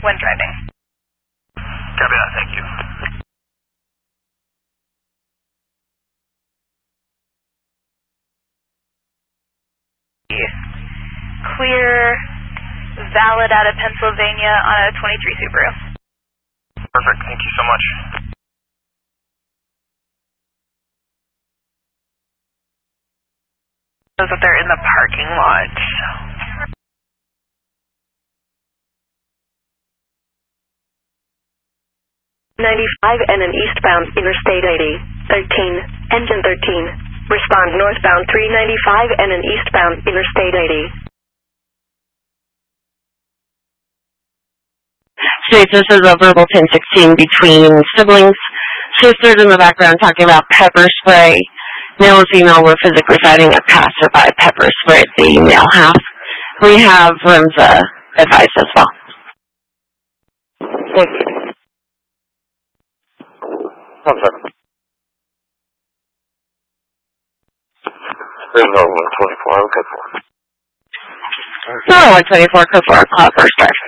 when driving. Copy that, thank you. Clear, valid out of Pennsylvania on a 23 Subaru. Perfect, thank you so much. Shows that they're in the parking lot. .95 and an eastbound Interstate 80, 13, engine 13. Respond northbound 395 and an eastbound Interstate 80. States, this is a verbal 1016 between siblings. Sisters in the background talking about pepper spray. Male and female were physically fighting a passerby pepper spray at the male house. We have RIMSA advice as well. One second. There's no 124, okay, 4. No, 124, code 4, call first drive.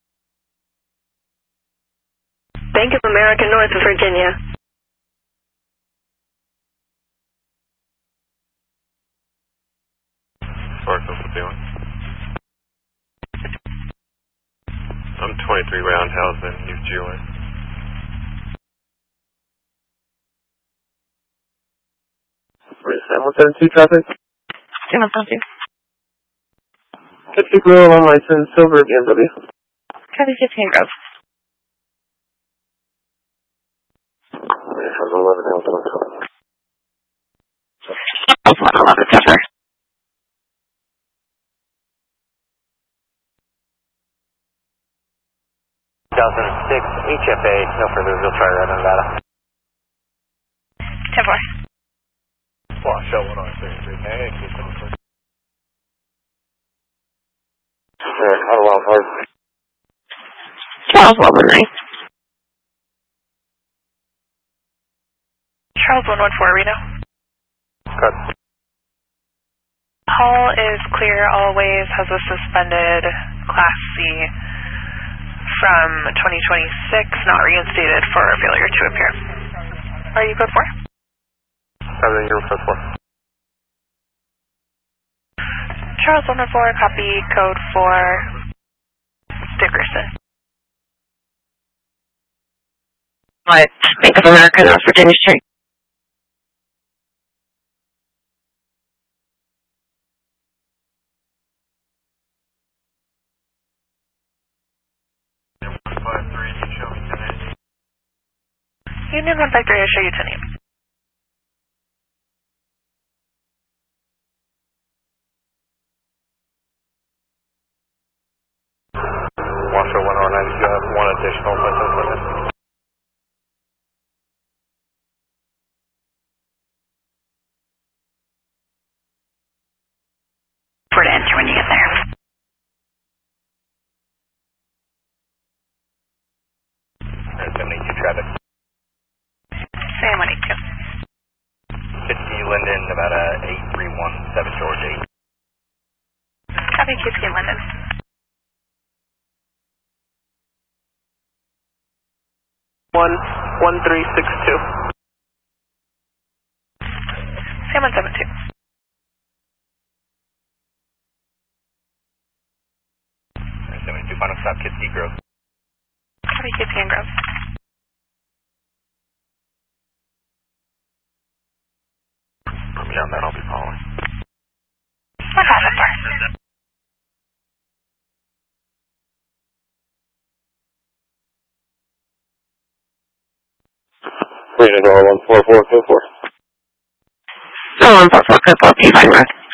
Bank of America, North Virginia. Source of the feeling. I'm 23 Roundhouse in East Jeweler. Where's 172 traffic? 172. 50 Grill on license, silver BMW. Copy 15 Grove. Has 11 Hills on top. That's 111 cover. HFA, no further, we'll try that on Nevada. 10-4. Well, show 1 on 33. Hey, keep going. How long hard? Charles 119. Charles 114, Reno. Cut. Hall is clear always, has a suspended Class C from 2026, not reinstated for failure to appear. Are you code 4? Everything you're code 4. Charles 114, copy code 4, Dickerson. What? Bank of America, North Virginia Street. Union 153, I'll show you 10-8. Washoe 109, you have one additional license limit. For to enter when you get there. Alright, 72 traffic. Same 182. 50 Linden, Nevada 8317 George 8. Copy QC Linden. One 1362. Same 172. Alright, 72 final stop, Kid C Grove. Copy QC and Grove. Beyond that, I'll be following. What happened there? Reno 144, code 4. 144, code 4, P5 Road.